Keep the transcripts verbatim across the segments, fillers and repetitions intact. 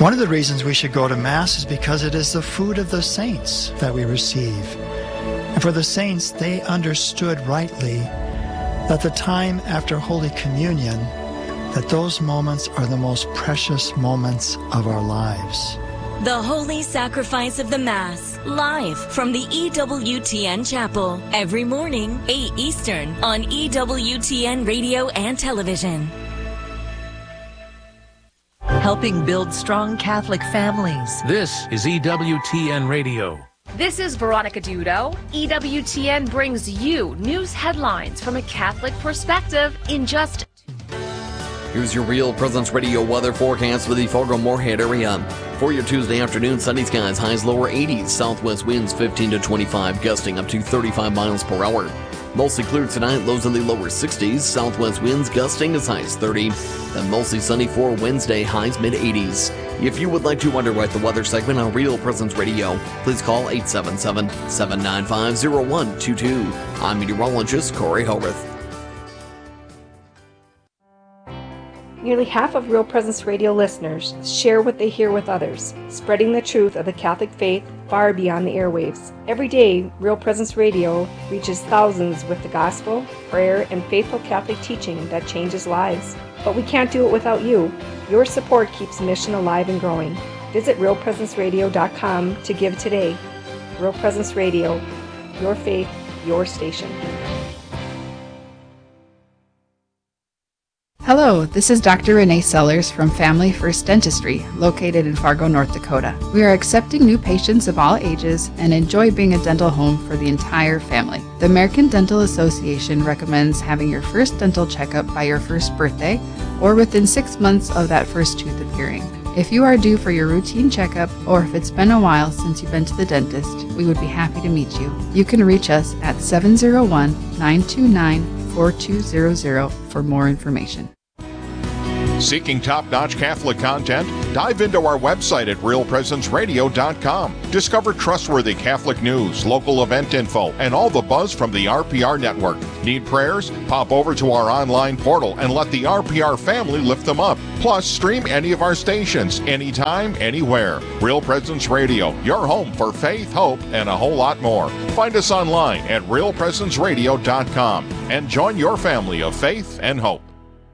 One of the reasons we should go to Mass is because it is the food of the saints that we receive. And for the saints, they understood rightly that the time after Holy Communion, that those moments are the most precious moments of our lives. The Holy Sacrifice of the Mass, live from the E W T N Chapel, every morning, eight Eastern, on E W T N Radio and Television. Helping build strong Catholic families. This is E W T N Radio. This is Veronica Dudo. E W T N brings you news headlines from a Catholic perspective in just... Here's your Real Presence Radio weather forecast for the Fargo-Moorhead area. For your Tuesday afternoon, sunny skies, highs lower eighties, southwest winds fifteen to twenty-five, gusting up to thirty-five miles per hour. Mostly clear tonight, lows in the lower sixties, southwest winds gusting as high as thirty, and mostly sunny for Wednesday, highs mid-eighties. If you would like to underwrite the weather segment on Real Presence Radio, please call eight seven seven, seven nine five, zero one two two. I'm meteorologist Corey Howarth. Nearly half of Real Presence Radio listeners share what they hear with others, spreading the truth of the Catholic faith far beyond the airwaves. Every day, Real Presence Radio reaches thousands with the gospel, prayer, and faithful Catholic teaching that changes lives. But we can't do it without you. Your support keeps the mission alive and growing. Visit real presence radio dot com to give today. Real Presence Radio, your faith, your station. Hello, this is Doctor Renee Sellers from Family First Dentistry, located in Fargo, North Dakota. We are accepting new patients of all ages and enjoy being a dental home for the entire family. The American Dental Association recommends having your first dental checkup by your first birthday or within six months of that first tooth appearing. If you are due for your routine checkup or if it's been a while since you've been to the dentist, we would be happy to meet you. You can reach us at seven zero one, nine two nine, four two zero zero for more information. Seeking top-notch Catholic content? Dive into our website at real presence radio dot com. Discover trustworthy Catholic news, local event info, and all the buzz from the R P R network. Need prayers? Pop over to our online portal and let the R P R family lift them up. Plus, stream any of our stations, anytime, anywhere. Real Presence Radio, your home for faith, hope, and a whole lot more. Find us online at real presence radio dot com and join your family of faith and hope.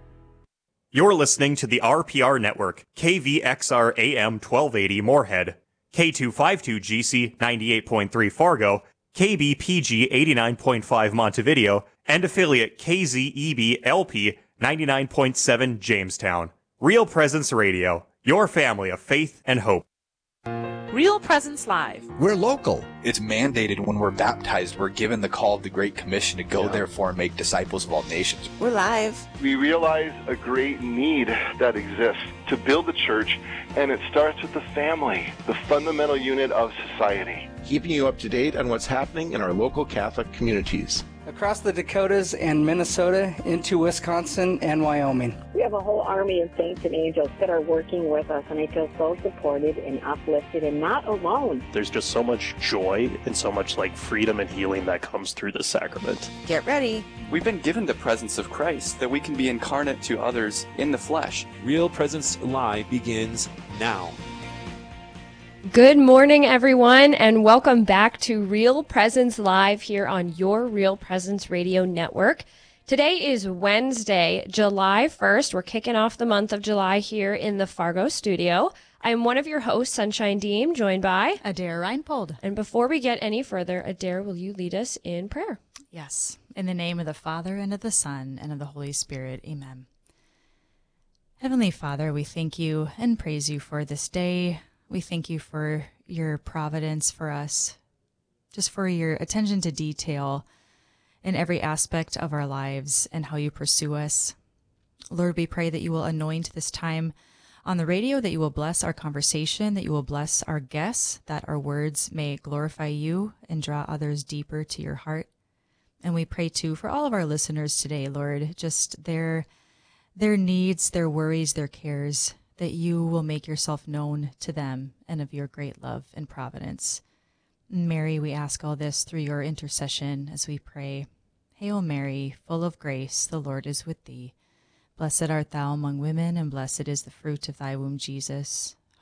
You're listening to the R P R Network, K V X R A M twelve eighty Moorhead, K two fifty-two G C ninety-eight point three Fargo, K B P G eighty-nine point five Montevideo, and affiliate K Z E B L P ninety-nine point seven Jamestown. Real Presence Radio, your family of faith and hope. Real Presence Live. We're local. It's mandated when we're baptized. We're given the call of the Great Commission to go, yeah. therefore, and make disciples of all nations. We're live. We realize a great need that exists to build the church, and it starts with the family, the fundamental unit of society. Keeping you up to date on what's happening in our local Catholic communities. Across the Dakotas and Minnesota into Wisconsin and Wyoming. We have a whole army of saints and angels that are working with us, and I feel so supported and uplifted and not alone. There's just so much joy and so much like freedom and healing that comes through the sacrament. Get ready. We've been given the presence of Christ that we can be incarnate to others in the flesh. Real Presence Live begins now. Good morning, everyone, and welcome back to Real Presence Live here on your Real Presence Radio Network. Today is Wednesday, July first. We're kicking off the month of July here in the Fargo studio. I'm one of your hosts, Sunshine Deem, joined by Adair Reinpold. And before we get any further, Adair, will you lead us in prayer? Yes. In the name of the Father, and of the Son, and of the Holy Spirit. Amen. Heavenly Father, we thank you and praise you for this day. We thank you for your providence for us, just for your attention to detail in every aspect of our lives and how you pursue us. Lord, we pray that you will anoint this time on the radio, that you will bless our conversation, that you will bless our guests, that our words may glorify you and draw others deeper to your heart. And we pray too for all of our listeners today, Lord, just their, their needs, their worries, their cares, that you will make yourself known to them and of your great love and providence. Mary, we ask all this through your intercession as we pray. Hail Mary, full of grace, the Lord is with thee. Blessed art thou among women, and blessed is the fruit of thy womb, Jesus.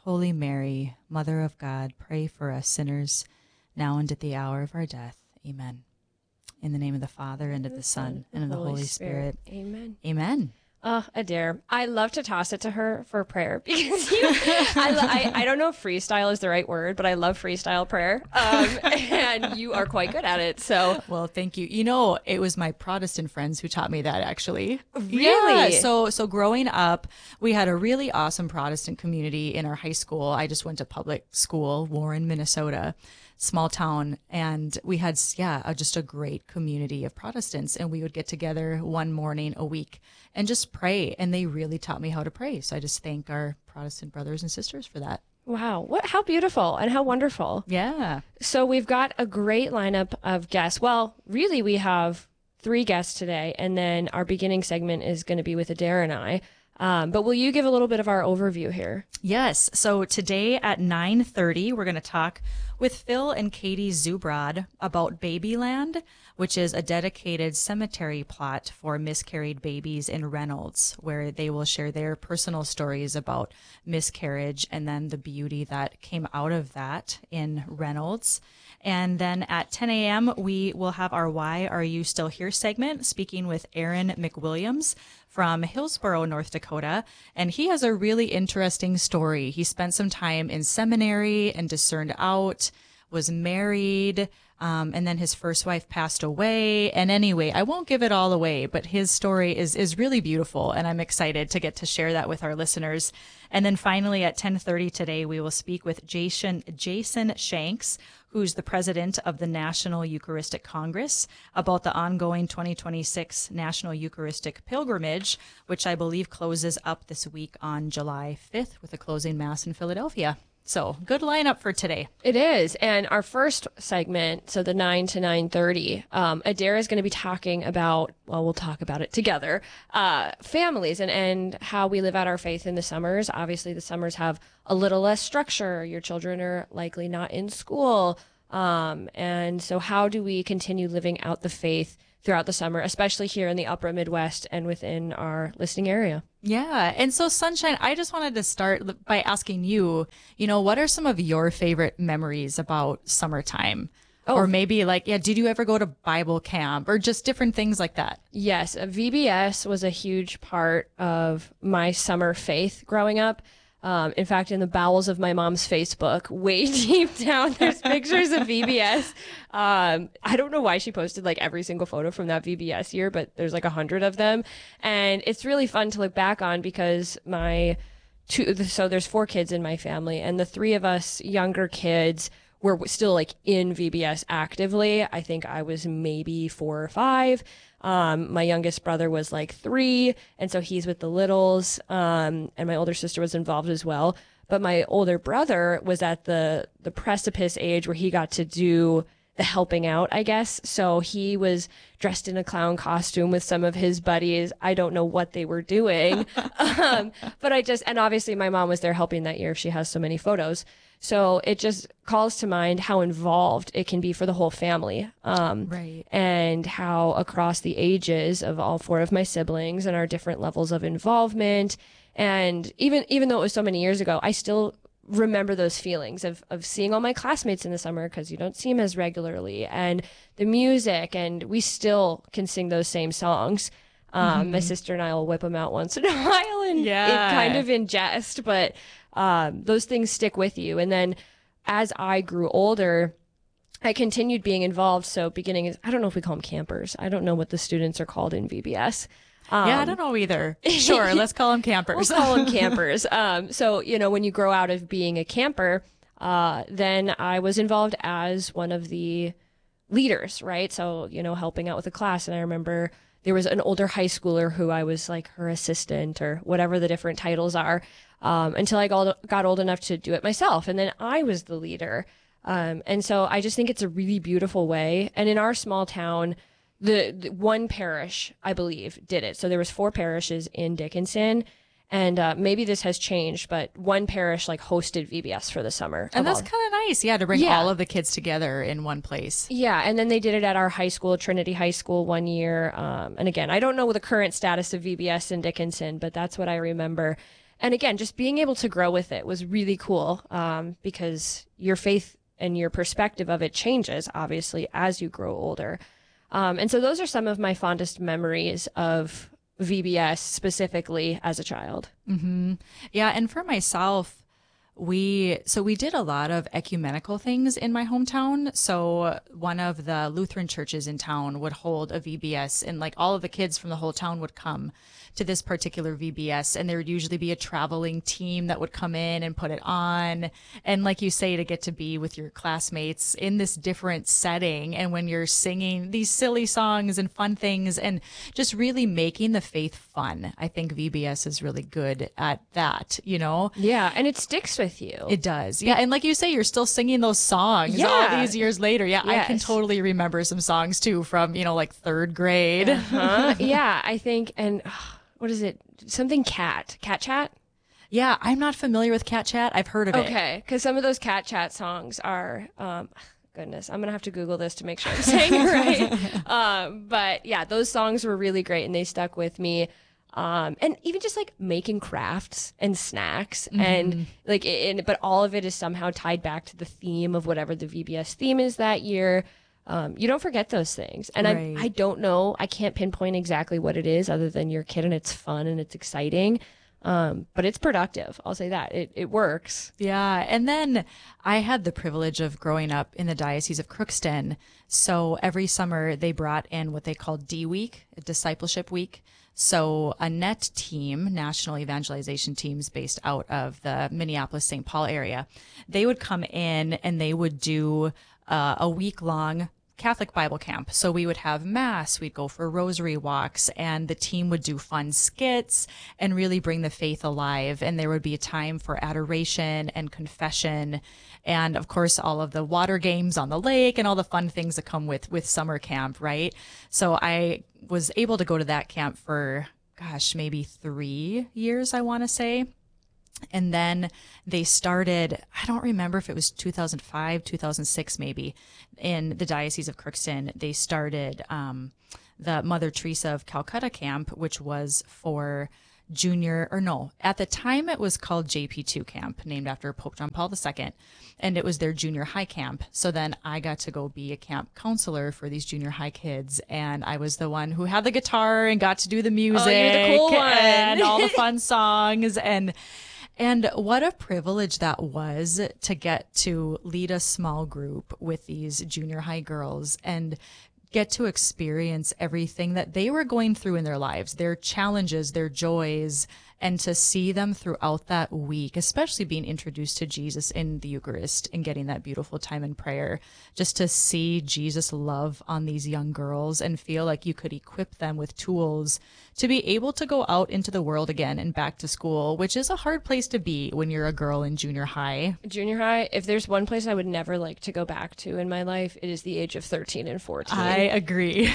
Holy Mary, Mother of God, pray for us sinners, now and at the hour of our death. Amen. In the name of the Father, and of the Son, and of the Holy Spirit. Amen. Amen. Oh, Adair, I love to toss it to her for prayer because you, I, lo- I, I don't know if freestyle is the right word, but I love freestyle prayer. Um, and you are quite good at it. So, well, thank you. You know, it was my Protestant friends who taught me that, actually. Really? Yeah. So, so growing up, we had a really awesome Protestant community in our high school. I just went to public school, Warren, Minnesota. Small town, and we had yeah a, just a great community of Protestants, and we would get together one morning a week and just pray, and they really taught me how to pray. So I just thank our Protestant brothers and sisters for that. Wow, what how beautiful and how wonderful. Yeah. So we've got a great lineup of guests. Well, really we have three guests today, and then our beginning segment is going to be with Adair and I. Um, but will you give a little bit of our overview here? Yes. So today at nine thirty, we're going to talk with Phil and Katie Zubrod about Babyland, which is a dedicated cemetery plot for miscarried babies in Reynolds, where they will share their personal stories about miscarriage and then the beauty that came out of that in Reynolds. And then at ten a.m., we will have our Why Are You Still Here segment, speaking with Aaron McWilliams from Hillsboro, North Dakota. And he has a really interesting story. He spent some time in seminary and discerned out, was married, um, and then his first wife passed away. And anyway, I won't give it all away, but his story is is really beautiful, and I'm excited to get to share that with our listeners. And then finally at ten thirty today, we will speak with Jason, Jason Shanks, who's the president of the National Eucharistic Congress, about the ongoing twenty twenty-six National Eucharistic Pilgrimage, which I believe closes up this week on July fifth with a closing mass in Philadelphia. So good lineup for today. It is. And our first segment, so the nine to nine thirty, um, Adair is going to be talking about, well, we'll talk about it together, uh, families and, and how we live out our faith in the summers. Obviously, the summers have a little less structure. Your children are likely not in school. Um, and so how do we continue living out the faith throughout the summer, especially here in the upper Midwest and within our listening area? Yeah. And so, Sunshine, I just wanted to start by asking you, you know, what are some of your favorite memories about summertime? Oh. Or maybe like, yeah, did you ever go to Bible camp or just different things like that? Yes. V B S was a huge part of my summer faith growing up. Um, in fact, in the bowels of my mom's Facebook, way deep down, there's pictures of V B S. Um, I don't know why she posted like every single photo from that V B S year, but there's like a hundred of them. And it's really fun to look back on because my two, so there's four kids in my family, and the three of us younger kids were still like in V B S actively. I think I was maybe four or five. Um, my youngest brother was like three, and so he's with the littles, um, and my older sister was involved as well. But my older brother was at the, the precipice age where he got to do the helping out, I guess. So he was dressed in a clown costume with some of his buddies. I don't know what they were doing. um, but I just, and obviously my mom was there helping that year if she has so many photos. So it just calls to mind how involved it can be for the whole family. Um, right. And how across the ages of all four of my siblings and our different levels of involvement. And even, even though it was so many years ago, I still remember those feelings of, of seeing all my classmates in the summer because you don't see them as regularly, and the music, and we still can sing those same songs. Um, mm-hmm. My sister and I will whip them out once in a while, and yeah. it kind of in jest, but um, those things stick with you. And then as I grew older, I continued being involved. So beginning is, I don't know if we call them campers. I don't know what the students are called in V B S. Um, yeah, I don't know either. Sure, let's call them campers. We'll call them campers. Um, so, you know, when you grow out of being a camper, uh, then I was involved as one of the leaders, right? So, you know, helping out with a class. And I remember there was an older high schooler who I was like her assistant or whatever the different titles are, um, until I got, got old enough to do it myself. And then I was the leader. Um, and so I just think it's a really beautiful way. And in our small town, The, the one parish, I believe, did it. So there was four parishes in Dickinson, and uh, maybe this has changed, but one parish like hosted V B S for the summer. And that's kind of nice, yeah, to bring yeah. all of the kids together in one place. Yeah, and then they did it at our high school, Trinity High School, one year. Um, and again, I don't know the current status of V B S in Dickinson, but that's what I remember. And again, just being able to grow with it was really cool um, because your faith and your perspective of it changes, obviously, as you grow older. Um, and so those are some of my fondest memories of V B S specifically as a child. Mm-hmm. Yeah. And for myself, we, so we did a lot of ecumenical things in my hometown. So one of the Lutheran churches in town would hold a V B S, and like all of the kids from the whole town would come to this particular V B S, and there would usually be a traveling team that would come in and put it on. And like you say, to get to be with your classmates in this different setting, and when you're singing these silly songs and fun things and just really making the faith fun. I think V B S is really good at that, you know? Yeah, and it sticks with you. It does. Yeah, and like you say, you're still singing those songs yeah. all these years later. Yeah, yes. I can totally remember some songs too from, you know, like third grade. Uh-huh. Yeah, I think, and uh, what is it? Something cat. Cat Chat? Yeah, I'm not familiar with Cat Chat. I've heard of okay, it. Okay, because some of those Cat Chat songs are, um, goodness, I'm going to have to Google this to make sure I'm saying it right. um, but yeah, those songs were really great and they stuck with me. Um, and even just like making crafts and snacks mm-hmm. and like, it, but all of it is somehow tied back to the theme of whatever the V B S theme is that year. Um, you don't forget those things. And right. I, I don't know, I can't pinpoint exactly what it is other than you're a kid and it's fun and it's exciting. Um, but it's productive. I'll say that it, it works. Yeah. And then I had the privilege of growing up in the Diocese of Crookston. So every summer they brought in what they called D Week, a discipleship week. So a N E T team, National Evangelization Teams based out of the Minneapolis, Saint Paul area, they would come in and they would do uh, a week long Catholic Bible camp. So we would have mass, we'd go for rosary walks, and the team would do fun skits and really bring the faith alive. And there would be a time for adoration and confession. And of course, all of the water games on the lake and all the fun things that come with, with summer camp, right? So I was able to go to that camp for, gosh, maybe three years, I want to say. And then they started, I don't remember if it was two thousand five, two thousand six, maybe, in the Diocese of Crookston, they started um, the Mother Teresa of Calcutta camp, which was for junior, or no, at the time it was called J P two camp, named after Pope John Paul the Second, and it was their junior high camp. So then I got to go be a camp counselor for these junior high kids, and I was the one who had the guitar and got to do the music oh, you're the cool one. And all the fun songs, and And what a privilege that was to get to lead a small group with these junior high girls and get to experience everything that they were going through in their lives, their challenges, their joys, and to see them throughout that week, especially being introduced to Jesus in the Eucharist and getting that beautiful time in prayer, just to see Jesus' love on these young girls and feel like you could equip them with tools to be able to go out into the world again and back to school, which is a hard place to be when you're a girl in junior high. Junior high, if there's one place I would never like to go back to in my life, it is the age of thirteen and fourteen. I agree.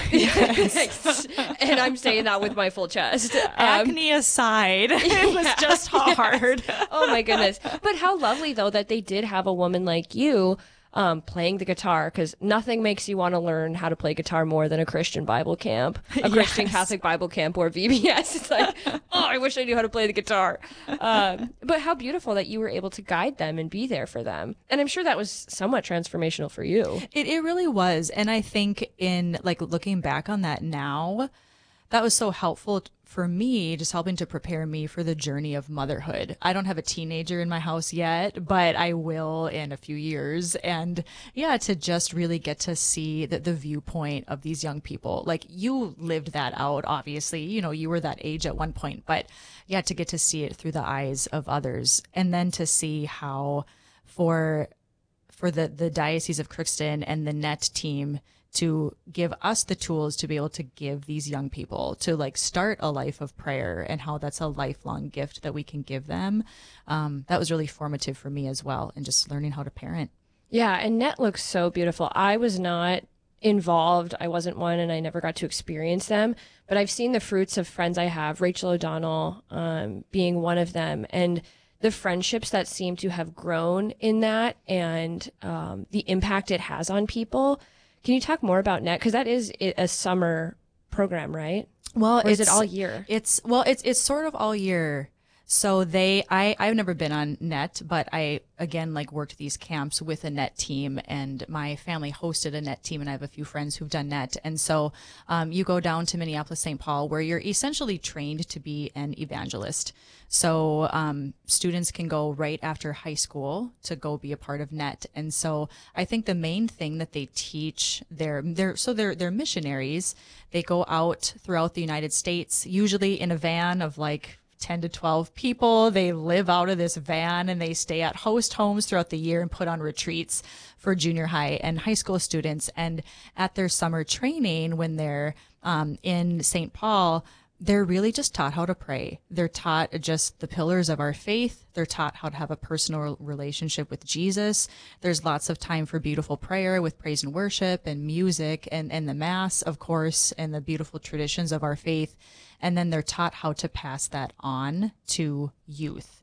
Yes. And I'm saying that with my full chest. Um, Acne aside, it was just hard. Yes. Oh my goodness. But how lovely though that they did have a woman like you um, playing the guitar, because nothing makes you want to learn how to play guitar more than a Christian Bible camp, a yes. Christian Catholic Bible camp or V B S. It's like, oh, I wish I knew how to play the guitar. Um, but how beautiful that you were able to guide them and be there for them. And I'm sure that was somewhat transformational for you. It, it really was. And I think in like looking back on that now, that was so helpful for me, just helping to prepare me for the journey of motherhood. I don't have a teenager in my house yet, but I will in a few years. And yeah, to just really get to see the, the viewpoint of these young people. Like you lived that out, obviously, you know, you were that age at one point, but yeah, to get to see it through the eyes of others. And then to see how for, for the, the Diocese of Crookston and the N E T team to give us the tools to be able to give these young people to like start a life of prayer, and how that's a lifelong gift that we can give them. Um, that was really formative for me as well, and just learning how to parent. Yeah. And N E T looks so beautiful. I was not involved. I wasn't one, and I never got to experience them, but I've seen the fruits of friends I have, Rachel O'Donnell, um, being one of them, and the friendships that seem to have grown in that, and, um, the impact it has on people. Can you talk more about N E T? Because that is a summer program, right? Well, or is it all year? It's well, it's it's sort of all year. So they, I, I've never been on N E T, but I, again, like worked these camps with a N E T team, and my family hosted a N E T team, and I have a few friends who've done N E T. And so um, you go down to Minneapolis, Saint Paul, where you're essentially trained to be an evangelist. So um, students can go right after high school to go be a part of N E T. And so I think the main thing that they teach, their, their, so they're, they're missionaries. They go out throughout the United States, usually in a van of like ten to twelve people. They live out of this van and they stay at host homes throughout the year and put on retreats for junior high and high school students. And at their summer training, when they're um, in Saint Paul, they're really just taught how to pray. They're taught just the pillars of our faith. They're taught how to have a personal relationship with Jesus. There's lots of time for beautiful prayer with praise and worship and music and, and the Mass, of course, and the beautiful traditions of our faith. And then they're taught how to pass that on to youth.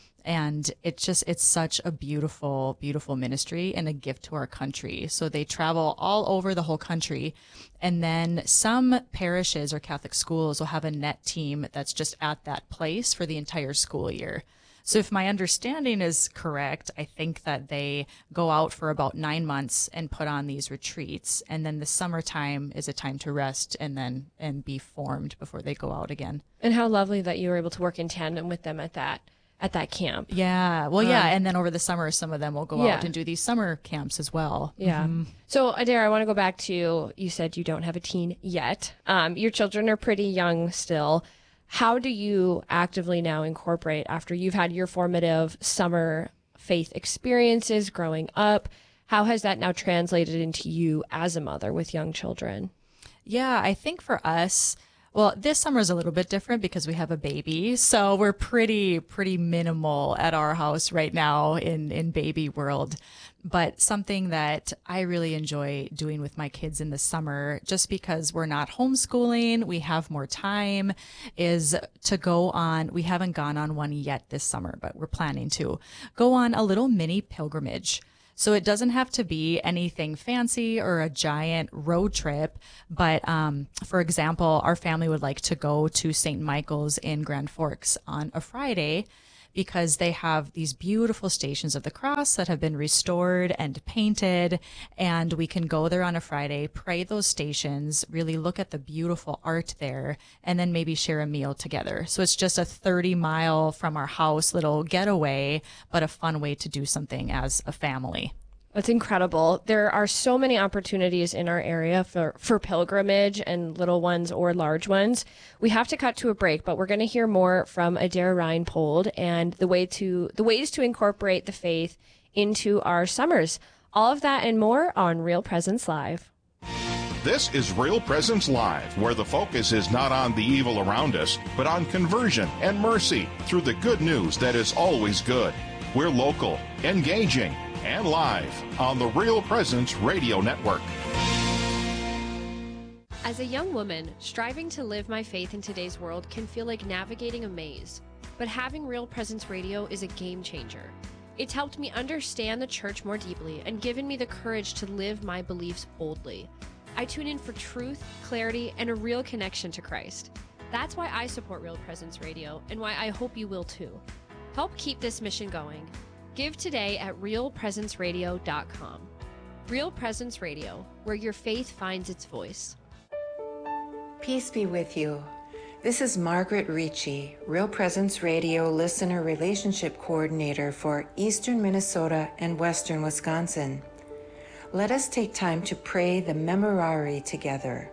And it's just, it's such a beautiful, beautiful ministry and a gift to our country. So they travel all over the whole country. And then some parishes or Catholic schools will have a N E T team that's just at that place for the entire school year. So if my understanding is correct, I think that they go out for about nine months and put on these retreats. And then the summertime is a time to rest and then and be formed before they go out again. And how lovely that you were able to work in tandem with them at that at that camp. Yeah. Well, yeah. Um, and then over the summer, some of them will go yeah. out and do these summer camps as well. Yeah. Mm-hmm. So, Adair, I want to go back to, you said you don't have a teen yet. Um, your children are pretty young still. How do you actively now incorporate, after you've had your formative summer faith experiences growing up, how has that now translated into you as a mother with young children? Yeah, I think for us, well, this summer is a little bit different because we have a baby. So we're pretty, pretty minimal at our house right now in, in baby world. But something that I really enjoy doing with my kids in the summer, just because we're not homeschooling, we have more time, is to go on, we haven't gone on one yet this summer, but we're planning to go on a little mini pilgrimage. So it doesn't have to be anything fancy or a giant road trip. But um, for example, our family would like to go to Saint Michael's in Grand Forks on a Friday, because they have these beautiful Stations of the Cross that have been restored and painted. And we can go there on a Friday, pray those stations, really look at the beautiful art there, and then maybe share a meal together. So it's just a thirty mile from our house little getaway, but a fun way to do something as a family. That's incredible. There are so many opportunities in our area for, for pilgrimage and little ones or large ones. We have to cut to a break, but we're going to hear more from Adair Reinpold and the way to the ways to incorporate the faith into our summers. All of that and more on Real Presence Live. This is Real Presence Live, where the focus is not on the evil around us, but on conversion and mercy through the good news that is always good. We're local, engaging, and live on the Real Presence Radio Network. As a young woman, striving to live my faith in today's world can feel like navigating a maze. But having Real Presence Radio is a game changer. It's helped me understand the church more deeply and given me the courage to live my beliefs boldly. I tune in for truth, clarity, and a real connection to Christ. That's why I support Real Presence Radio and why I hope you will too. Help keep this mission going. Give today at real presence radio dot com. Real Presence Radio, where your faith finds its voice. Peace be with you. This is Margaret Ricci, Real Presence Radio Listener Relationship Coordinator for Eastern Minnesota and Western Wisconsin. Let us take time to pray the Memorare together.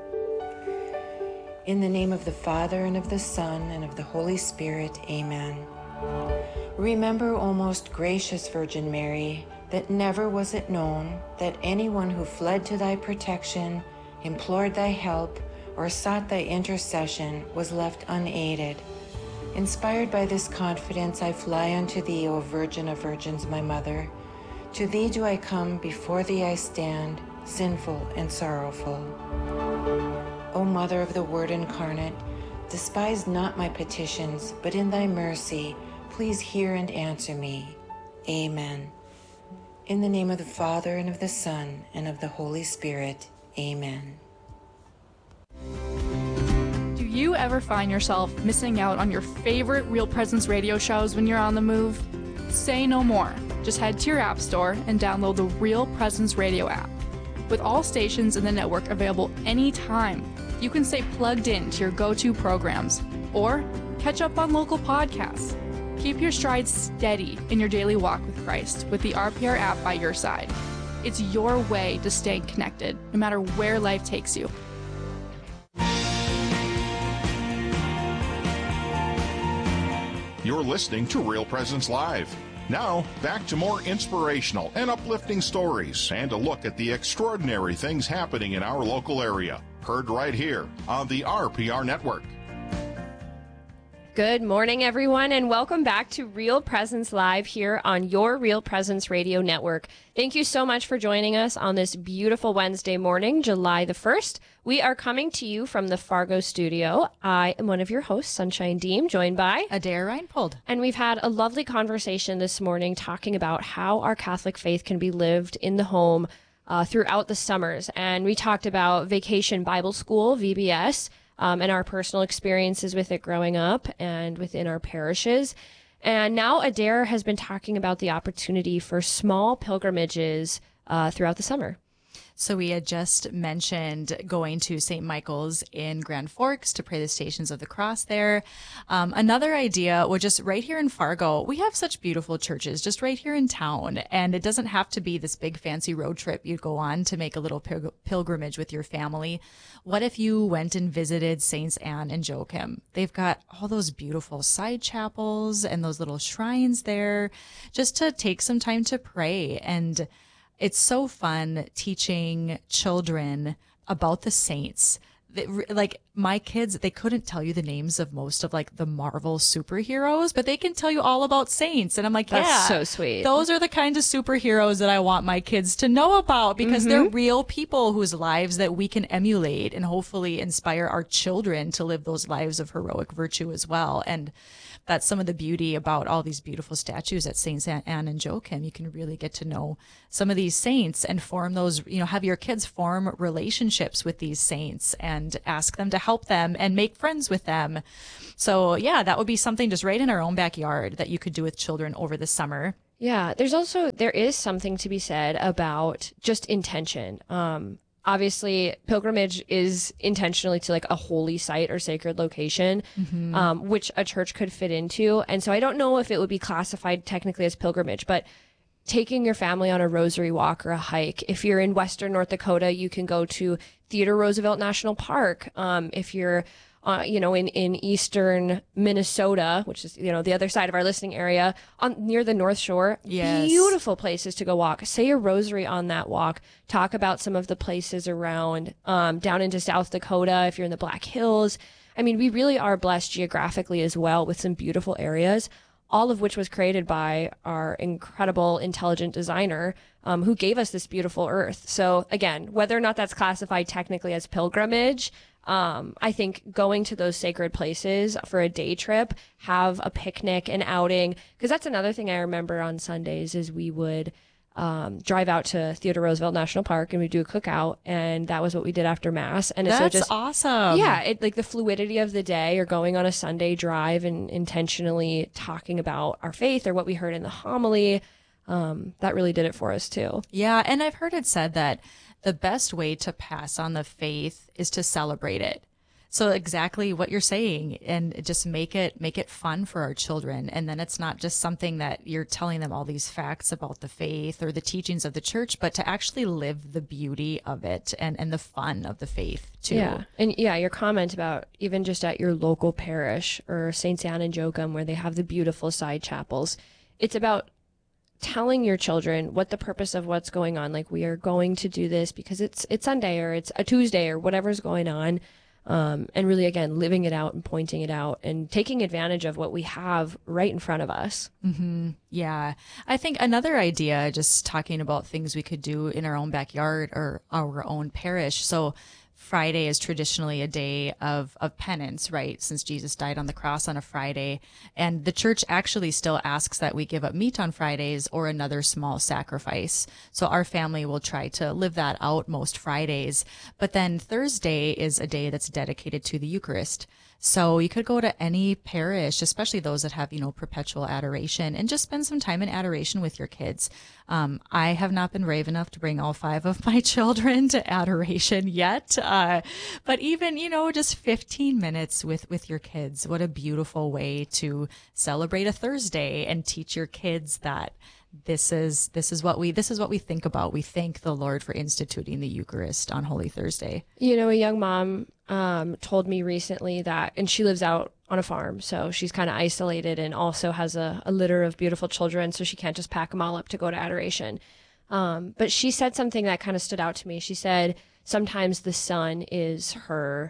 In the name of the Father, and of the Son, and of the Holy Spirit, amen. Remember, O most gracious Virgin Mary, that never was it known that anyone who fled to thy protection, implored thy help, or sought thy intercession was left unaided. Inspired by this confidence, I fly unto thee, O Virgin of Virgins, my Mother. To thee do I come, before thee I stand, sinful and sorrowful. O Mother of the Word incarnate, despise not my petitions, but in thy mercy, please hear and answer me. Amen. In the name of the Father, and of the Son, and of the Holy Spirit. Amen. Do you ever find yourself missing out on your favorite Real Presence radio shows when you're on the move? Say no more. Just head to your app store and download the Real Presence radio app. With all stations in the network available anytime, you can stay plugged in to your go-to programs or catch up on local podcasts. Keep your stride steady in your daily walk with Christ with the R P R app by your side. It's your way to stay connected, no matter where life takes you. You're listening to Real Presence Live. Now, back to more inspirational and uplifting stories and a look at the extraordinary things happening in our local area. Heard right here on the R P R Network. Good morning, everyone, and welcome back to Real Presence Live here on your Real Presence Radio Network. Thank you so much for joining us on this beautiful Wednesday morning, July the first. We are coming to you from the Fargo studio. I am one of your hosts, Sunshine Deem, joined by Adair Reinpold. And we've had a lovely conversation this morning talking about how our Catholic faith can be lived in the home uh, throughout the summers. And we talked about Vacation Bible School, V B S, Um, and our personal experiences with it growing up and within our parishes. And now Adair has been talking about the opportunity for small pilgrimages uh, throughout the summer. So we had just mentioned going to Saint Michael's in Grand Forks to pray the Stations of the Cross there. Um, another idea was just right here in Fargo. We have such beautiful churches just right here in town, and it doesn't have to be this big fancy road trip you go on to make a little pil- pilgrimage with your family. What if you went and visited Saints Anne and Joachim? They've got all those beautiful side chapels and those little shrines there just to take some time to pray. And it's so fun teaching children about the saints. Like my kids, they couldn't tell you the names of most of like the Marvel superheroes, but they can tell you all about saints. And I'm like, That's yeah, so sweet. Those are the kind of superheroes that I want my kids to know about because Mm-hmm. they're real people whose lives that we can emulate and hopefully inspire our children to live those lives of heroic virtue as well. And that's some of the beauty about all these beautiful statues at Saints Anne and Joachim. You can really get to know some of these saints and form those, you know, have your kids form relationships with these saints and ask them to help them and make friends with them. So yeah, that would be something just right in our own backyard that you could do with children over the summer. Yeah, there's also, there is something to be said about just intention. Um, Obviously, pilgrimage is intentionally to like a holy site or sacred location, Mm-hmm. um, which a church could fit into. And so I don't know if it would be classified technically as pilgrimage, but taking your family on a rosary walk or a hike. If you're in Western North Dakota, you can go to Theodore Roosevelt National Park. Um, if you're Uh, you know, in, in eastern Minnesota, which is, you know, the other side of our listening area, on near the North Shore. Yes. Beautiful places to go walk. Say a rosary on that walk. Talk about some of the places around, um, down into South Dakota, if you're in the Black Hills. I mean, we really are blessed geographically as well with some beautiful areas, all of which was created by our incredible, intelligent designer, um, who gave us this beautiful earth. So again, whether or not that's classified technically as pilgrimage, Um, I think going to those sacred places for a day trip, have a picnic, an outing, because that's another thing I remember on Sundays is we would um, drive out to Theodore Roosevelt National Park and we'd do a cookout, and that was what we did after Mass. And That's so just awesome. Yeah, it like the fluidity of the day, or going on a Sunday drive and intentionally talking about our faith or what we heard in the homily. Um, that really did it for us too. Yeah, and I've heard it said that the best way to pass on the faith is to celebrate it. So exactly what you're saying, and just make it make it fun for our children. And then it's not just something that you're telling them all these facts about the faith or the teachings of the church, but to actually live the beauty of it and, and the fun of the faith too. Yeah. And yeah, your comment about even just at your local parish or Saints Anne and Joachim, where they have the beautiful side chapels, it's about telling your children what the purpose of what's going on. Like, we are going to do this because it's it's Sunday or it's a Tuesday or whatever's going on. Um, and really, again, living it out and pointing it out and taking advantage of what we have right in front of us. Mm-hmm. Yeah. I think another idea, just talking about things we could do in our own backyard or our own parish. So Friday is traditionally a day of, of penance, right? Since Jesus died on the cross on a Friday. And the church actually still asks that we give up meat on Fridays or another small sacrifice. So our family will try to live that out most Fridays. But then Thursday is a day that's dedicated to the Eucharist. So you could go to any parish, especially those that have, you know, perpetual adoration, and just spend some time in adoration with your kids. Um, I have not been brave enough to bring all five of my children to adoration yet. Uh, but even, you know, just fifteen minutes with, with your kids, what a beautiful way to celebrate a Thursday and teach your kids that this is, this is what we, this is what we think about. We thank the Lord for instituting the Eucharist on Holy Thursday. You know, a young mom um, told me recently that, and she lives out on a farm, so she's kind of isolated and also has a, a litter of beautiful children, so she can't just pack them all up to go to adoration. Um, but she said something that kind of stood out to me. She said sometimes the sun is her,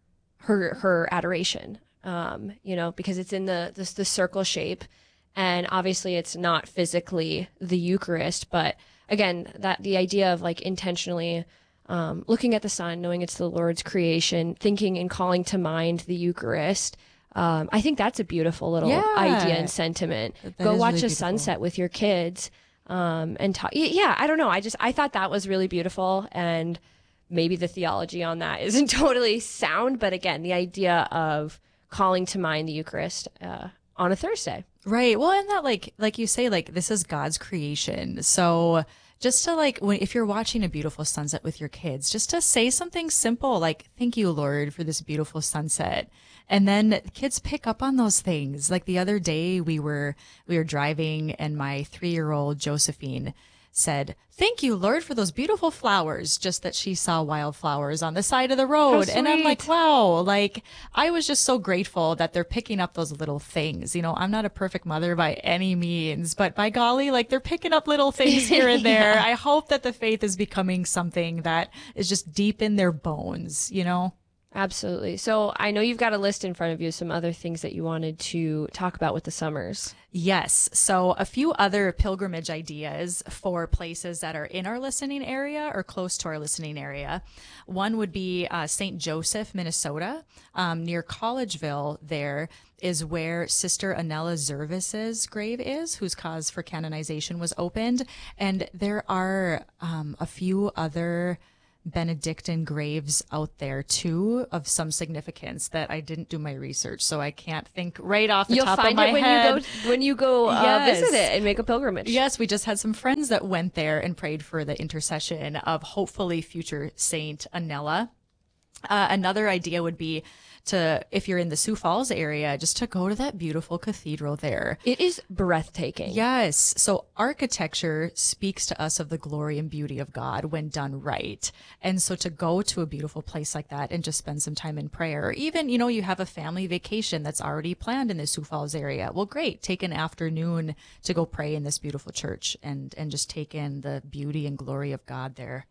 her, her adoration, um, you know, because it's in the, the, the circle shape. And obviously it's not physically the Eucharist, but again, that the idea of like intentionally um, looking at the sun, knowing it's the Lord's creation, thinking and calling to mind the Eucharist. Um, I think that's a beautiful little Yeah. idea and sentiment. That Go is watch really a beautiful. sunset with your kids um, and talk. Yeah, I don't know. I just, I thought that was really beautiful, and maybe the theology on that isn't totally sound, but again, the idea of calling to mind the Eucharist uh, on a Thursday. Right. Well, and that like, like you say, like this is God's creation. So just to like, when, if you're watching a beautiful sunset with your kids, just to say something simple, like, thank you, Lord, for this beautiful sunset. And then kids pick up on those things. Like the other day we were, we were driving and my three-year-old Josephine said, thank you, Lord, for those beautiful flowers, just that she saw wildflowers on the side of the road. How And I'm sweet. like, wow, like I was just so grateful that they're picking up those little things. You know, I'm not a perfect mother by any means, but by golly, like they're picking up little things here and there. Yeah. I hope that the faith is becoming something that is just deep in their bones, you know? Absolutely. So I know you've got a list in front of you, some other things that you wanted to talk about with the summers. Yes. So a few other pilgrimage ideas for places that are in our listening area or close to our listening area. One would be uh, Saint Joseph, Minnesota, um, near Collegeville. There is where Sister Anella Zervis's grave is, whose cause for canonization was opened. And there are um, a few other Benedictine graves out there too of some significance that I didn't do my research, so I can't think right off the You'll top find of my it when head. you go when you go uh, Yes. visit it and make a pilgrimage. Yes, we just had some friends that went there and prayed for the intercession of hopefully future Saint Anella. Uh, another idea would be to, if you're in the Sioux Falls area, just to go to that beautiful cathedral there. It is breathtaking. Yes. So architecture speaks to us of the glory and beauty of God when done right. And so to go to a beautiful place like that and just spend some time in prayer, or even, you know, you have a family vacation that's already planned in the Sioux Falls area. Well, great. Take an afternoon to go pray in this beautiful church and, and just take in the beauty and glory of God there.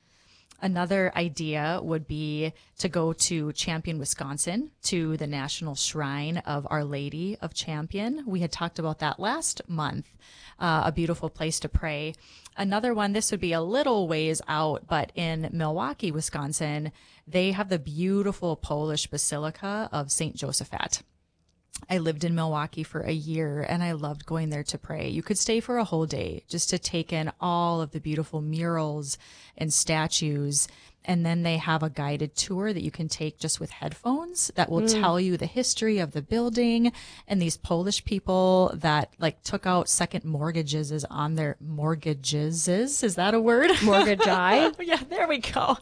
Another idea would be to go to Champion, Wisconsin, to the National Shrine of Our Lady of Champion. We had talked about that last month, uh, a beautiful place to pray. Another one, this would be a little ways out, but in Milwaukee, Wisconsin, they have the beautiful Polish Basilica of Saint Josaphat. I lived in Milwaukee for a year and I loved going there to pray. You could stay for a whole day just to take in all of the beautiful murals and statues. And then they have a guided tour that you can take just with headphones that will Mm. tell you the history of the building and these Polish people that like took out second mortgages is on their mortgages. Is that a word? Mortgage eye? Yeah, there we go.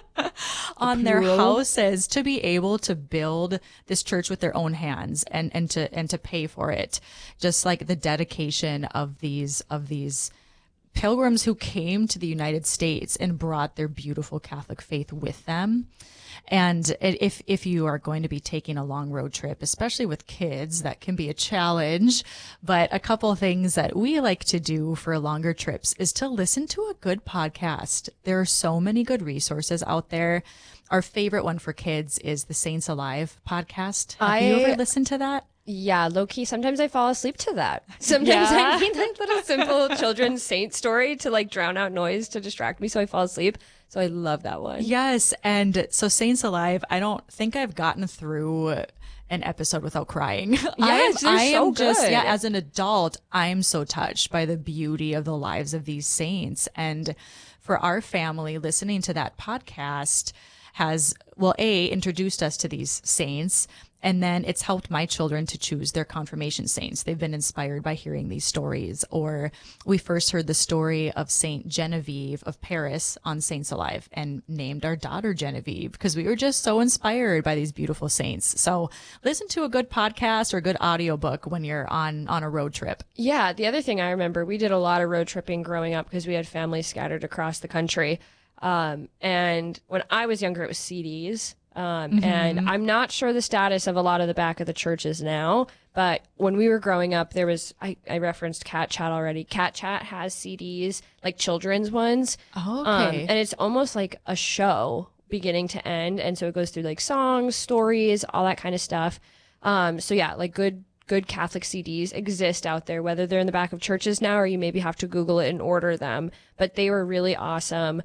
On their Plural. houses to be able to build this church with their own hands and, and to, and to pay for it. Just like the dedication of these, of these pilgrims who came to the United States and brought their beautiful Catholic faith with them. And if, if you are going to be taking a long road trip, especially with kids, that can be a challenge. But a couple of things that we like to do for longer trips is to listen to a good podcast. There are so many good resources out there. Our favorite one for kids is the Saints Alive podcast. Have I- you ever listened to that? Yeah, low key. Sometimes I fall asleep to that. Sometimes Yeah. I need like little simple children's saint story to like drown out noise to distract me, so I fall asleep. So I love that one. Yes. And so Saints Alive, I don't think I've gotten through an episode without crying. Yes, they're I am so just, good. yeah, as an adult, I'm so touched by the beauty of the lives of these saints. And for our family, listening to that podcast has, well, A, introduced us to these saints, And then it's helped my children to choose their confirmation saints. They've been inspired by hearing these stories. Or we first heard the story of Saint Genevieve of Paris on Saints Alive and named our daughter Genevieve because we were just so inspired by these beautiful saints. So listen to a good podcast or a good audiobook when you're on, on a road trip. Yeah. The other thing I remember, we did a lot of road tripping growing up because we had families scattered across the country. Um, and when I was younger, it was C Ds. Um, Mm-hmm. and I'm not sure the status of a lot of the back of the churches now, but when we were growing up, there was, I, I referenced Cat Chat already. Cat Chat has C Ds, like children's ones. Oh, okay. Um, and it's almost like a show beginning to end. And so it goes through like songs, stories, all that kind of stuff. Um, so yeah, like good, good Catholic C Ds exist out there, whether they're in the back of churches now, or you maybe have to Google it and order them, but they were really awesome.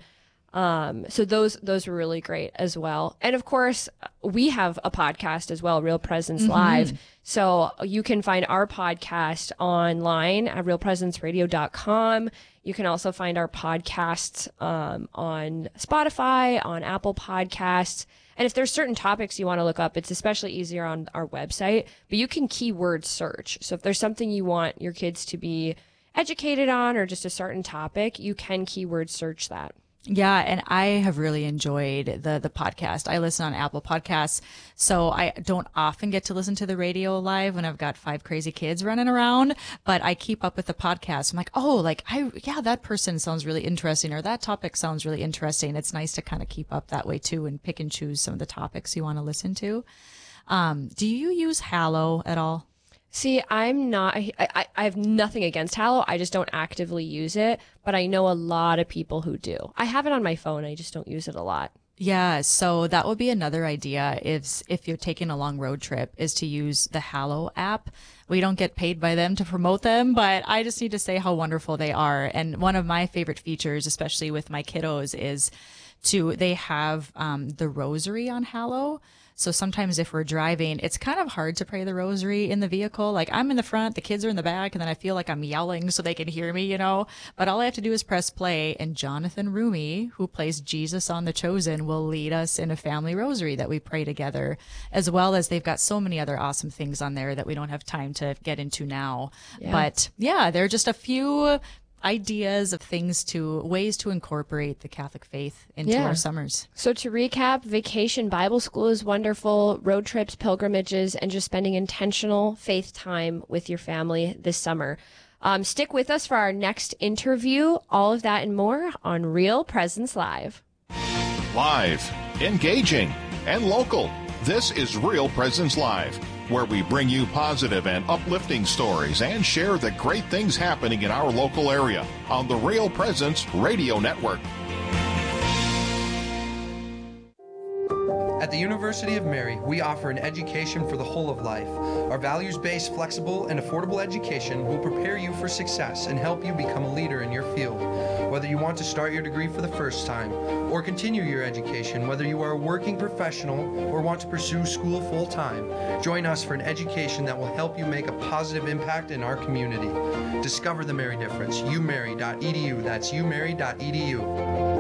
Um, so those, those were really great as well. And of course, we have a podcast as well, Real Presence Mm-hmm. Live. So you can find our podcast online at real presence radio dot com. You can also find our podcasts, um, on Spotify, on Apple Podcasts. And if there's certain topics you want to look up, it's especially easier on our website, but you can keyword search. So if there's something you want your kids to be educated on or just a certain topic, you can keyword search that. Yeah, and I have really enjoyed the the podcast. I listen on Apple Podcasts, so I don't often get to listen to the radio live when I've got five crazy kids running around, but I keep up with the podcast. I'm like, oh, like, I yeah, that person sounds really interesting, or that topic sounds really interesting. It's nice to kind of keep up that way, too, and pick and choose some of the topics you want to listen to. Um, do you use Hallow at all? See, I'm not, I, I, I have nothing against Hallow. I just don't actively use it, but I know a lot of people who do. I have it on my phone. I just don't use it a lot. Yeah, so that would be another idea if if you're taking a long road trip, is to use the Hallow app. We don't get paid by them to promote them, but I just need to say how wonderful they are. And one of my favorite features, especially with my kiddos, is to they have um, the rosary on Hallow. So sometimes if we're driving, it's kind of hard to pray the rosary in the vehicle. Like, I'm in the front, the kids are in the back, and then I feel like I'm yelling so they can hear me, you know. But all I have to do is press play, and Jonathan Rumi, who plays Jesus on The Chosen, will lead us in a family rosary that we pray together, as well as they've got so many other awesome things on there that we don't have time to get into now. Yeah. But yeah, there are just a few ideas of things to ways to incorporate the Catholic faith into Yeah. our summers. So to recap, vacation Bible school is wonderful, road trips, pilgrimages, and just spending intentional faith time with your family this summer. Um, stick with us for our next interview. All of that and more on Real Presence Live. Live, engaging, and local. This is Real Presence Live, where we bring you positive and uplifting stories and share the great things happening in our local area on the Real Presence Radio Network. At the University of Mary, we offer an education for the whole of life. Our values-based, flexible, and affordable education will prepare you for success and help you become a leader in your field. Whether you want to start your degree for the first time or continue your education, whether you are a working professional or want to pursue school full-time, join us for an education that will help you make a positive impact in our community. Discover the Mary difference. u mary dot e d u. That's u mary dot e d u.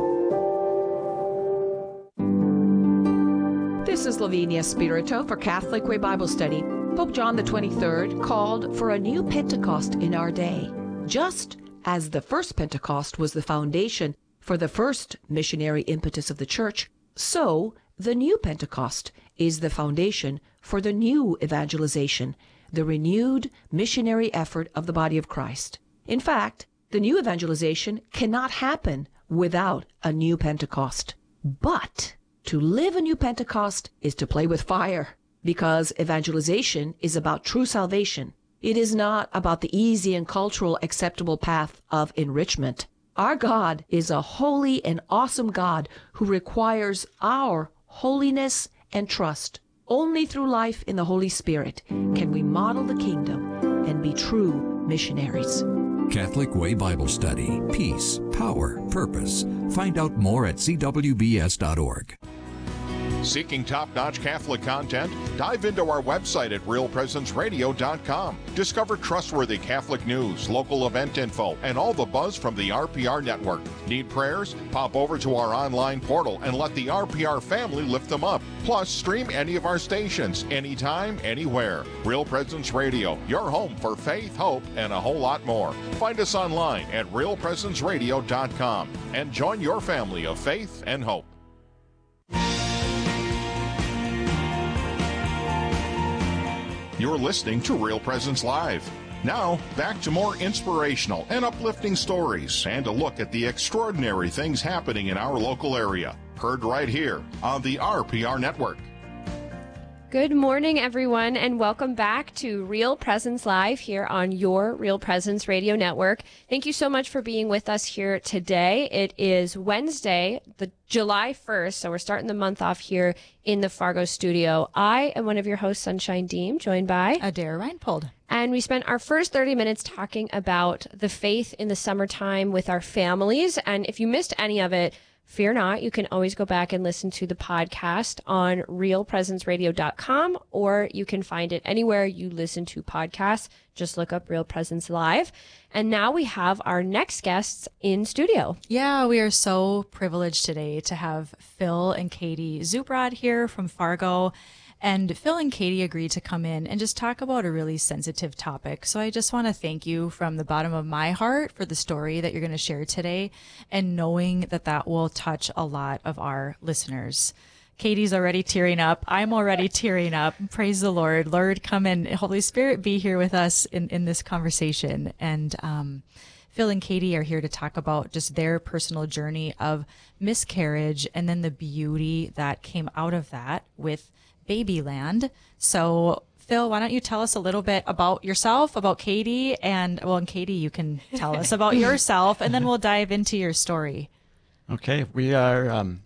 This is Lavinia Spirito for Catholic Way Bible Study. Pope John the twenty-third called for a new Pentecost in our day. Just as the first Pentecost was the foundation for the first missionary impetus of the Church, so the new Pentecost is the foundation for the new evangelization, the renewed missionary effort of the body of Christ. In fact, the new evangelization cannot happen without a new Pentecost. But to live a new Pentecost is to play with fire, because evangelization is about true salvation. It is not about the easy and cultural acceptable path of enrichment. Our God is a holy and awesome God who requires our holiness and trust. Only through life in the Holy Spirit can we model the kingdom and be true missionaries. Catholic Way Bible Study. Peace, power, purpose. Find out more at c w b s dot org. Seeking top-notch Catholic content? Dive into our website at real presence radio dot com. Discover trustworthy Catholic news, local event info, and all the buzz from the R P R network. Need prayers? Pop over to our online portal and let the R P R family lift them up. Plus, stream any of our stations, anytime, anywhere. Real Presence Radio, your home for faith, hope, and a whole lot more. Find us online at real presence radio dot com and join your family of faith and hope. You're listening to Real Presence Live. Now, back to more inspirational and uplifting stories and a look at the extraordinary things happening in our local area. Heard right here on the R P R Network. Good morning, everyone, and welcome back to Real Presence Live here on your Real Presence Radio Network. Thank you so much for being with us here today. It is Wednesday, the July first, so we're starting the month off here in the Fargo studio. I am one of your hosts, Sunshine Deem, joined by Adair Reinpold. And we spent our first thirty minutes talking about the faith in the summertime with our families. And if you missed any of it, fear not, you can always go back and listen to the podcast on real presence radio dot com, or you can find it anywhere you listen to podcasts. Just look up Real Presence Live. And now we have our next guests in studio. Yeah, we are so privileged today to have Phil and Katie Zubrod here from Fargo. And Phil and Katie agreed to come in and just talk about a really sensitive topic. So I just want to thank you from the bottom of my heart for the story that you're going to share today, and knowing that that will touch a lot of our listeners. Katie's already tearing up. I'm already tearing up. Praise the Lord. Lord, come in. Holy Spirit, be here with us in, in this conversation. And um, Phil and Katie are here to talk about just their personal journey of miscarriage and then the beauty that came out of that with Babyland. So, Phil, why don't you tell us a little bit about yourself, about Katie, and, well, and Katie, you can tell us about yourself, and then we'll dive into your story. Okay, we are um,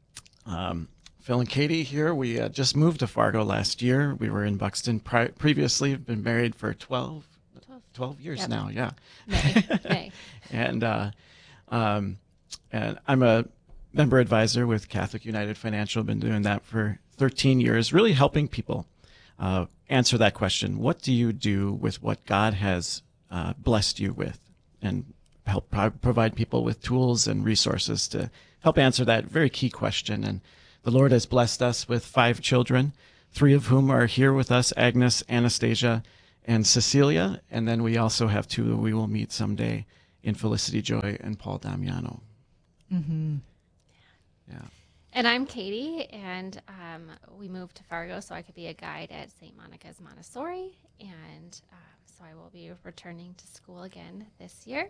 um, Phil and Katie here. We uh, just moved to Fargo last year. We were in Buxton pri- previously. We've been married for twelve, twelve years yep. now, yeah. May. May. and, uh, um, and I'm a member advisor with Catholic United Financial. Been doing that for thirteen years, really helping people uh, answer that question. What do you do with what God has uh, blessed you with? And help pro- provide people with tools and resources to help answer that very key question. And the Lord has blessed us with five children, three of whom are here with us, Agnes, Anastasia, and Cecilia. And then we also have two we will meet someday in Felicity Joy and Paul Damiano. Mm-hmm. Yeah. And I'm Katie, and um, we moved to Fargo so I could be a guide at Saint Monica's Montessori, and um, so I will be returning to school again this year,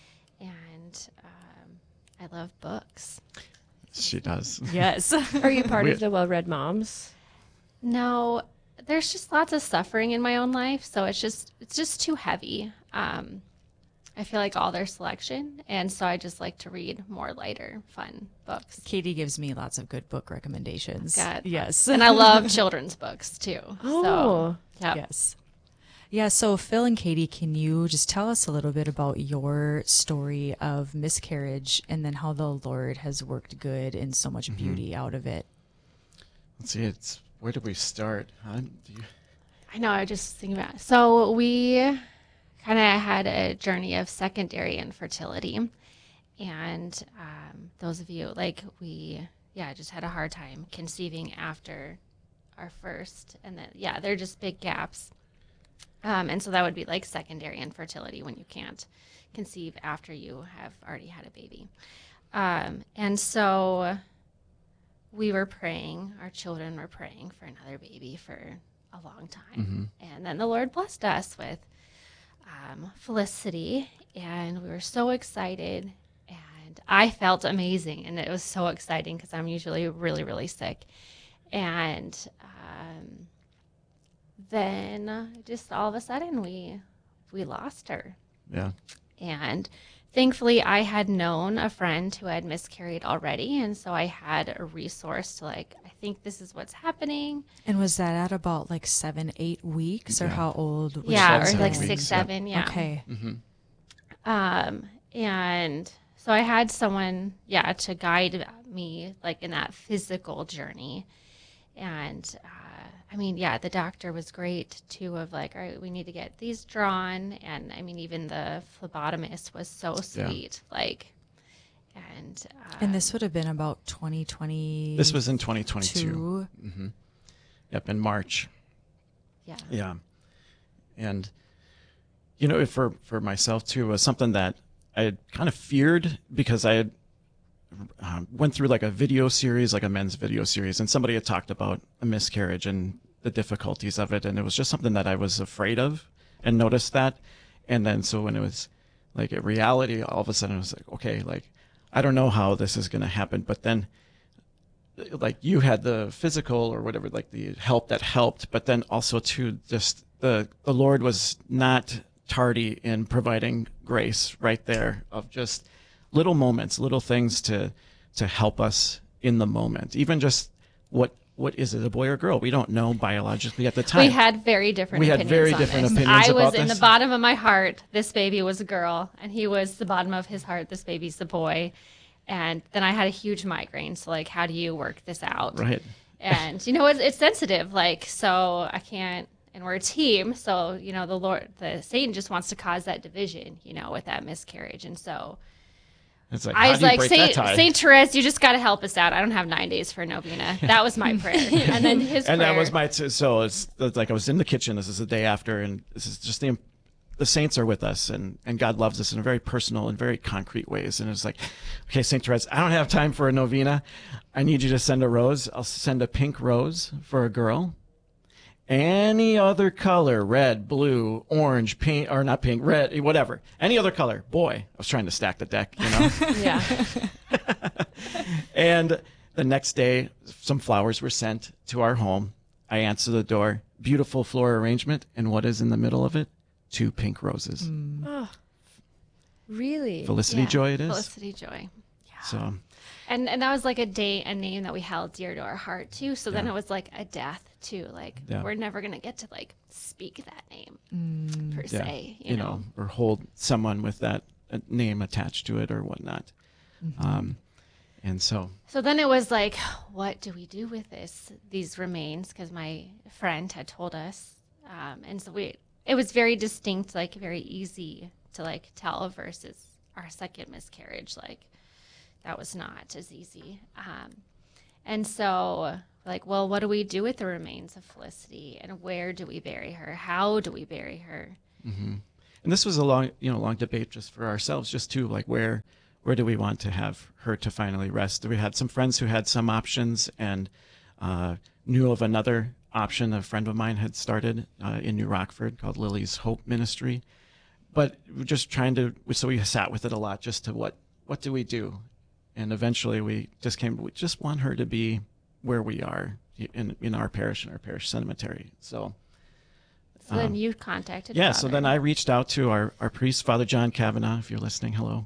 and um, I love books. She does. Yes. Are you part we, of the Well-Read Moms? No, there's just lots of suffering in my own life, so it's just it's just too heavy. Um, I feel like all their selection, and so I just like to read more lighter, fun books. Katie gives me lots of good book recommendations. God. Yes. And I love children's books, too. Oh, so, yep. Yes. Yeah, so Phil and Katie, can you just tell us a little bit about your story of miscarriage and then how the Lord has worked good and so much mm-hmm. beauty out of it? Let's see, it's where do we start? Huh? Do you... I know, I was just thinking about it. So we kind of had a journey of secondary infertility, and um, those of you like we yeah just had a hard time conceiving after our first, and then yeah they're just big gaps, um, and so that would be like secondary infertility when you can't conceive after you have already had a baby, um, and so we were praying, our children were praying for another baby for a long time, mm-hmm. and then the Lord blessed us with Um, Felicity, and we were so excited, and I felt amazing, and it was so exciting because I'm usually really, really sick, and um, then just all of a sudden we we lost her. Yeah. And thankfully I had known a friend who had miscarried already, and so I had a resource to like, I think this is what's happening. And was that at about like seven, eight weeks, or yeah. how old was Yeah, she? or like weeks, six, yeah. seven, yeah. Okay. Mm-hmm. Um, and So I had someone, yeah, to guide me like in that physical journey. And uh, I mean, yeah, the doctor was great too of like, all right, we need to get these drawn. And I mean, even the phlebotomist was so sweet. Yeah. Like, and. Uh, and this would have been about twenty twenty. This was in twenty twenty-two. Mm-hmm. Yep, in March. Yeah. Yeah. And, you know, for, for myself too, was something that I had kind of feared because I had uh, went through like a video series, like a men's video series, and somebody had talked about a miscarriage and the difficulties of it. And it was just something that I was afraid of and noticed that. And then so when it was like a reality, all of a sudden it was like, okay, like, I don't know how this is going to happen. But then like you had the physical or whatever, like the help that helped, but then also too, just the, the Lord was not tardy in providing grace right there of just little moments, little things to to help us in the moment. Even just what what is it, a boy or girl? We don't know biologically at the time. We had very different we opinions had very on different this. opinions I about was in this. the bottom of my heart, this baby was a girl, and he was the bottom of his heart, this baby's a boy. And then I had a huge migraine, so like, how do you work this out? Right. And you know, it's, it's sensitive, like, so I can't. And we're a team, so you know the Lord, the Satan just wants to cause that division, you know, with that miscarriage. And so it's like, I was like, Saint Saint Saint Therese, you just got to help us out. I don't have nine days for a novena. That was my prayer, and then his and prayer. that was my t- so it's, it's like I was in the kitchen. This is the day after, and this is just the the saints are with us, and and God loves us in very personal and very concrete ways. And it's like, okay, Saint Therese, I don't have time for a novena. I need you to send a rose. I'll send a pink rose for a girl. Any other color, red, blue, orange, pink, or not pink, red, whatever. Any other color. Boy, I was trying to stack the deck, you know? Yeah. And the next day, some flowers were sent to our home. I answer the door. Beautiful floral arrangement. And what is in the middle of it? Two pink roses. Mm. Oh, really? Felicity Yeah. Joy it is. Felicity Joy. Yeah. So, and and that was like a day, a name that we held dear to our heart too. So then Yeah. it was like a death too. Like Yeah. we're never gonna get to like speak that name Mm. per yeah, se. You, you know. know, or hold someone with that uh, name attached to it or whatnot. Mhm. Um, and so, So then it was like, what do we do with this? These remains, because my friend had told us, um, and so we. It was very distinct, like very easy to like tell versus our second miscarriage. Like that was not as easy. Um, and so like, well, what do we do with the remains of Felicity, and where do we bury her? How do we bury her? mm-hmm. And this was a long, you know, long debate just for ourselves, just to like where, where do we want to have her to finally rest? We had some friends who had some options and uh, knew of another option a friend of mine had started uh, in New Rockford called Lily's Hope Ministry. But we're just trying to, so we sat with it a lot just to what, what do we do? And eventually we just came, we just want her to be where we are in, in our parish, in our parish cemetery. So, So then um, you contacted Yeah, Father. so then I reached out to our, our priest, Father John Kavanaugh, if you're listening, hello.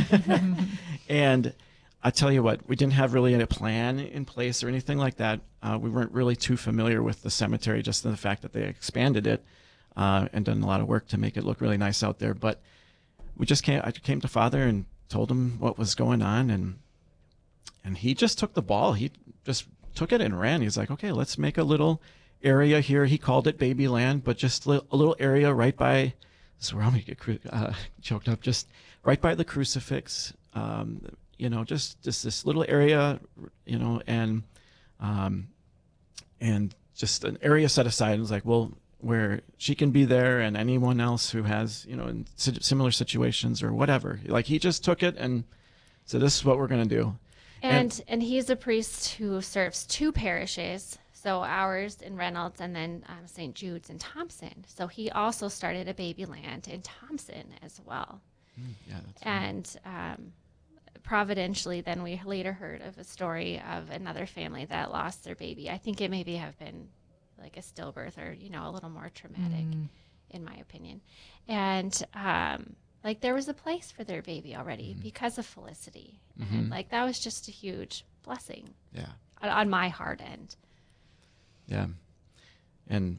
And I tell you what, we didn't have really a plan in place or anything like that. Uh, we weren't really too familiar with the cemetery, just in the fact that they expanded it uh, and done a lot of work to make it look really nice out there. But we just came, I came to Father and told him what was going on, and and he just took the ball. He just took it and ran. He's like, okay, let's make a little area here. He called it Babyland, but just li- a little area right by, this is where I'm going to get cru- uh, choked up, just right by the crucifix. Um, you know, just, just this little area, you know, and, um, and just an area set aside. And it's like, well, where she can be there and anyone else who has, you know, in si- similar situations or whatever. Like he just took it and said, this is what we're going to do. And, and and he's a priest who serves two parishes, so ours in Reynolds and then um, Saint Jude's in Thompson. So he also started a Babyland in Thompson as well. Mm, yeah, that's and um, providentially, then we later heard of a story of another family that lost their baby. I think it maybe have been like a stillbirth or, you know, a little more traumatic, Mm. in my opinion. And um, like there was a place for their baby already Mm-hmm. because of Felicity. Mhm. And like that was just a huge blessing Yeah. on, on my heart end. Yeah. And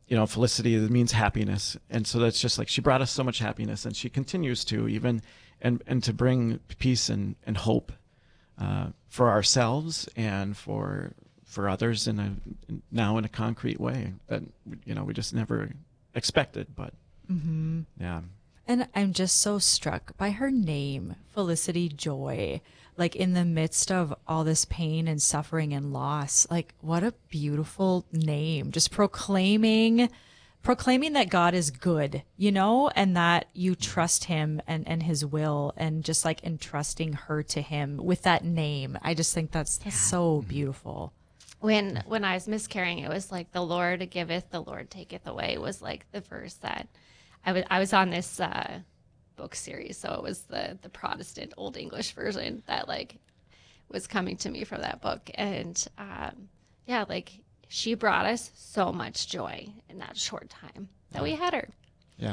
you know, Felicity means happiness. And so that's just like, she brought us so much happiness, and she continues to even, and, and to bring peace and, and hope uh, for ourselves and for for others in a now in a concrete way that, you know, we just never expected. But mm-hmm. yeah. And I'm just so struck by her name, Felicity Joy. Like, in the midst of all this pain and suffering and loss, like, what a beautiful name. Just proclaiming, proclaiming that God is good, you know, and that you trust him and, and his will, and just like entrusting her to him with that name. I just think that's, that's yeah. so beautiful. When, when I was miscarrying, it was like, the Lord giveth, the Lord taketh away was like the verse that I was, I was on this, uh, book series, so it was the the Protestant Old English version that like was coming to me from that book. And um yeah, like, she brought us so much joy in that short time that we had her. Yeah.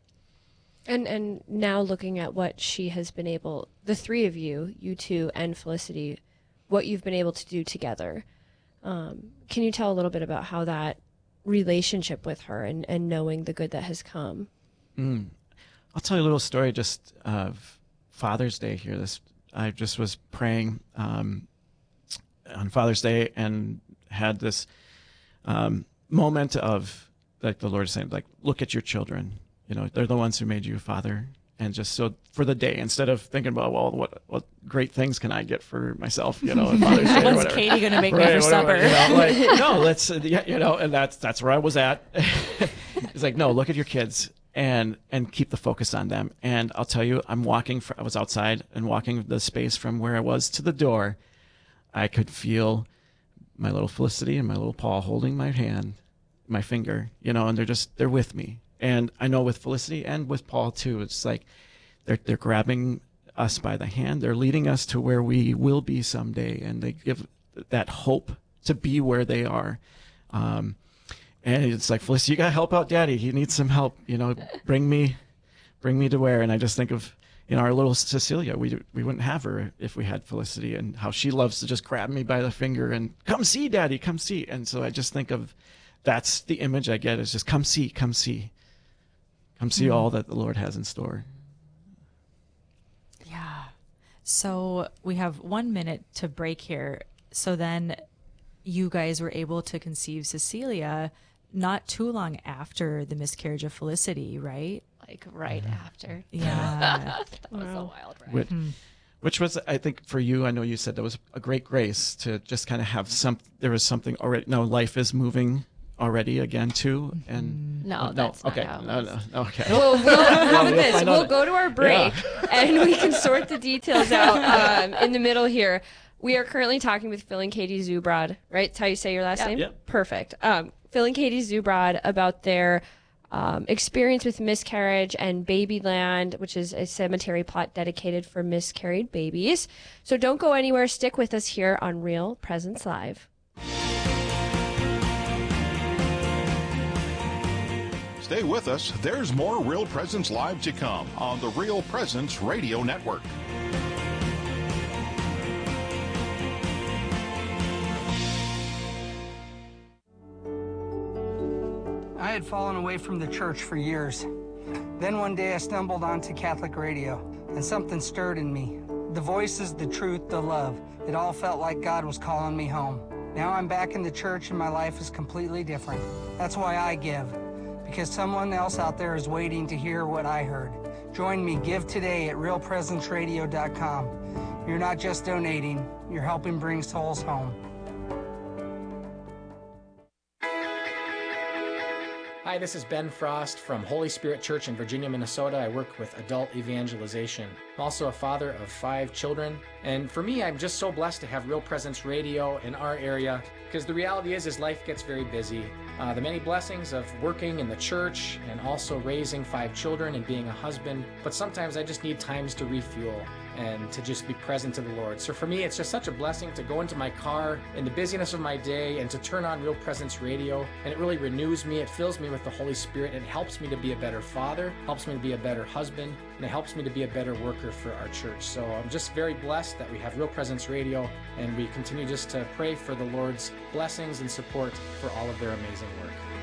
And and now looking at what she has been able, the three of you, you two and Felicity, what you've been able to do together. Um, can you tell a little bit about how that relationship with her and, and knowing the good that has come? Mm. I'll tell you a little story just of Father's Day here. This I just was praying um, on Father's Day and had this um, moment of, like, the Lord saying, like, look at your children. You know, they're the ones who made you a father. And just so for the day, instead of thinking about, well, what what great things can I get for myself, you know, on Father's Day or What's whatever. Katie going to make right, me for whatever, supper? You know, like, no, let's, uh, yeah, you know, and that's that's where I was at. It's like, no, look at your kids. And and keep the focus on them. And I'll tell you, I'm walking. For, I was outside and walking the space from where I was to the door. I could feel my little Felicity and my little Paul holding my hand, my finger, you know, and they're just they're with me. And I know with Felicity and with Paul too, it's like they're they're grabbing us by the hand. They're leading us to where we will be someday, and they give that hope to be where they are. Um, And it's like, Felicity, you got to help out Daddy. He needs some help. You know, bring me, bring me to where. And I just think of, you know, our little Cecilia. We we wouldn't have her if we had Felicity, and how she loves to just grab me by the finger and come see Daddy, come see. And so I just think of, that's the image I get, is just come see, come see, come see mm-hmm. all that the Lord has in store. Yeah. So we have one minute to break here. So then you guys were able to conceive Cecilia not too long after the miscarriage of Felicity, right? Like right Mm-hmm. after. Yeah. That was a wild ride. Which, which was, I think, for you, I know you said that was a great grace to just kind of have some, there was something already, no, life is moving already again too. And No, no, that's not okay. how it No, was. no, no, okay. Well, we'll, Well, this. find we'll out. go to our break Yeah. and we can sort the details out um, in the middle here. We are currently talking with Phil and Katie Zubrod, right? That's how you say your last Yep. name? Yep. Perfect. Um, Phil and Katie Zubrod about their um, experience with miscarriage and Babyland, which is a cemetery plot dedicated for miscarried babies. So don't go anywhere. Stick with us here on Real Presence Live. Stay with us. There's more Real Presence Live to come on the Real Presence Radio Network. I had fallen away from the church for years. Then one day I stumbled onto Catholic radio, and something stirred in me. The voices, the truth, the love. It all felt like God was calling me home. Now I'm back in the church and my life is completely different. That's why I give, because someone else out there is waiting to hear what I heard. Join me, give today at real presence radio dot com. You're not just donating, you're helping bring souls home. Hi, this is Ben Frost from Holy Spirit Church in Virginia, Minnesota. I work with adult evangelization. I'm also a father of five children. And for me, I'm just so blessed to have Real Presence Radio in our area, because the reality is, is life gets very busy. Uh, the many blessings of working in the church and also raising five children and being a husband. But sometimes I just need times to refuel and to just be present to the Lord. So for me, it's just such a blessing to go into my car in the busyness of my day and to turn on Real Presence Radio, and it really renews me. It fills me with the Holy Spirit. It helps me to be a better father, helps me to be a better husband, and it helps me to be a better worker for our church. So I'm just very blessed that we have Real Presence Radio, and we continue just to pray for the Lord's blessings and support for all of their amazing work.